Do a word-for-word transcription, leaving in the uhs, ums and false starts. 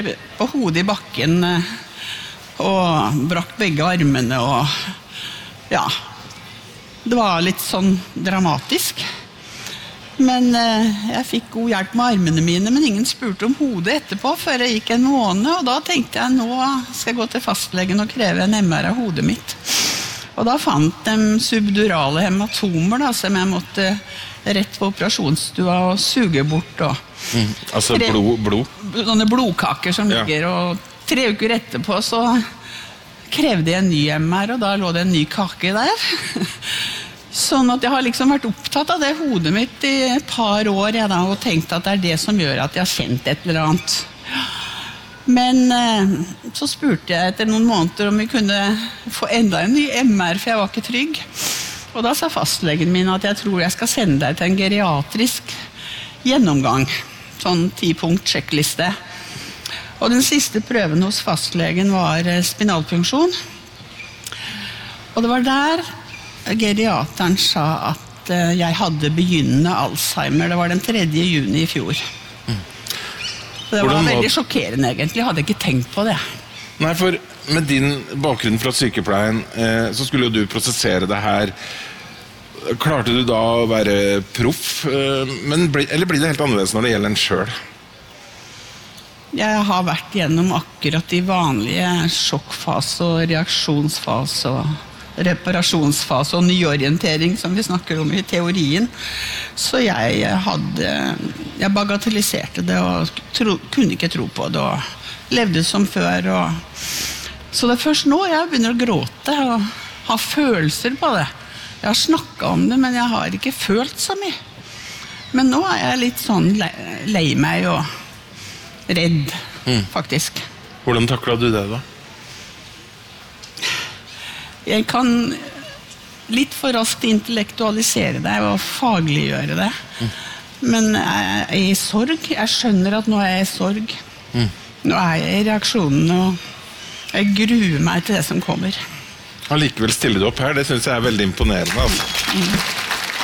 på hodet i bakken og brakk begge armene og ja, det var litt sånn dramatisk. Men eh, jeg fikk god hjelp med armene mine, men ingen spurte om hodet etterpå før jeg gikk en måned, og da tenkte jeg nå skal jeg gå til fastlegen og kreve en M R av hodet mitt. Og da fant de subdurale hematomer da, som jeg måtte rett på operasjonsstua og suge bort. Og mm, altså tre, blod, blod? Sånne blodkaker som ja. ligger, og tre uker etterpå så krevde jeg en ny M R, og da lå det en ny kake der. Sånn at jeg har liksom vært opptatt av det hodet mitt i et par år jeg da, og tenkt at det er det som gjør at jeg har kjent et eller annet. Men eh, så spurte jeg etter noen måneder om vi kunne få enda en ny M R, for jeg var ikke trygg. Og da sa fastlegen min at jeg tror jeg skal sende deg til en geriatrisk gjennomgang. Sånn ti-punkt sjekkliste. Og den siste prøven hos fastlegen var spinalfunksjon. Og det var der geriateren sa at jeg hadde begynnende Alzheimer. Det var den tredje juni i fjor. Mm. Det var veldig var... sjokkerende egentlig. Jeg hadde ikke tenkt på det. Nei, for med din bakgrunn fra sykepleien, eh, så skulle jo du prosessere det her. Klarte du da å være proff? Eh, men ble, eller blir det helt annerledes når det gjelder en selv? Jeg har vært gjennom akkurat de vanlige sjokkfase og reaksjonsfase og reparasjonsfase og nyorientering som vi snakker om i teorien. Så jeg hadde jeg bagatelliserte det og tro, kunne ikke tro på det og levde som før. Og, så det er først nå jeg begynner å gråte og ha følelser på det. Jeg har snakket om det, men jeg har ikke følt så mye. Men nå er jeg litt sånn lei, lei meg og redd, mm. faktisk. Hvordan taklet du det da? Jeg kan litt for raskt intellektualisere det og fagliggjøre det. Mm. Men jeg er i sorg. Jeg skjønner at nå er jeg i sorg. Mm. Nå er jeg i reaksjonen, og jeg gruer meg til det som kommer. Allikevel stiller du opp her, det synes jeg er veldig imponerende. Altså. Mm.